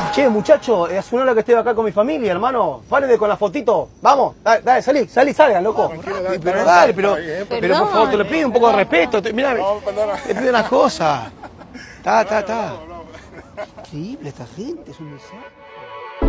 Che, muchacho, es una hora que estoy acá con mi familia, hermano. Paren con la fotito. Vamos, dale, salgan, loco. Pero por favor, te lo pido un poco de respeto. Mirá, te pido una cosa. Está. Increíble esta gente, es un desastre.